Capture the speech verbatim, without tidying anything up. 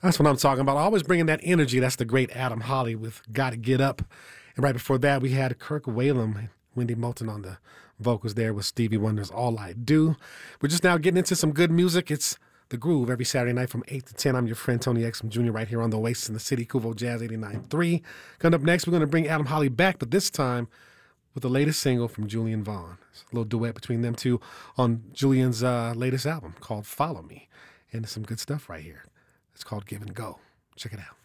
That's what I'm talking about. Always bringing that energy. That's the great Adam Holly with Gotta Get Up. And right before that, we had Kirk Whalum and Wendy Moulton on the vocals there with Stevie Wonder's All I Do. We're just now getting into some good music. It's The Groove every Saturday night from eight to ten. I'm your friend Tony Exum Junior right here on the Oasis in the City, Kuvo Jazz eighty-nine point three. Coming up next, we're going to bring Adam Holly back, but this time with the latest single from Julian Vaughn. It's a little duet between them two on Julian's uh, latest album called Follow Me. And there's some good stuff right here. It's called Give and Go. Check it out.